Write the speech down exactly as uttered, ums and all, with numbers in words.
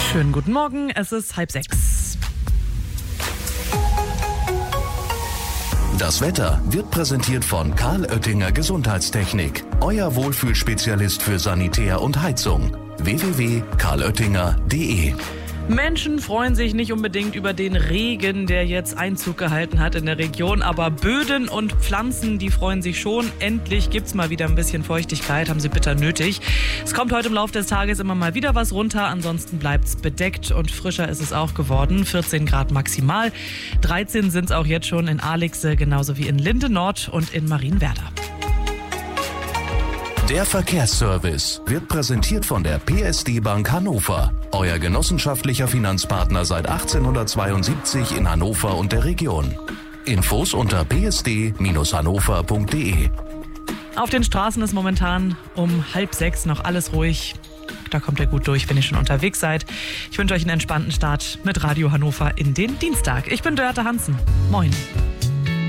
Schönen guten Morgen, es ist halb sechs. Das Wetter wird präsentiert von Karl Oettinger Gesundheitstechnik. Euer Wohlfühlspezialist für Sanitär und Heizung. w w w punkt karl oettinger punkt de Menschen freuen sich nicht unbedingt über den Regen, der jetzt Einzug gehalten hat in der Region, aber Böden und Pflanzen, die freuen sich schon. Endlich gibt's mal wieder ein bisschen Feuchtigkeit, haben sie bitter nötig. Es kommt heute im Laufe des Tages immer mal wieder was runter, ansonsten bleibt's bedeckt und frischer ist es auch geworden. vierzehn Grad maximal, dreizehn sind's auch jetzt schon in Alixe, genauso wie in Linde Nord und in Marienwerder. Der Verkehrsservice wird präsentiert von der P S D Bank Hannover. Euer genossenschaftlicher Finanzpartner seit achtzehnhundertzweiundsiebzig in Hannover und der Region. Infos unter p s d Bindestrich hannover punkt de. Auf den Straßen ist momentan um halb sechs noch alles ruhig. Da kommt ihr gut durch, wenn ihr schon unterwegs seid. Ich wünsche euch einen entspannten Start mit Radio Hannover in den Dienstag. Ich bin Dörte Hansen. Moin.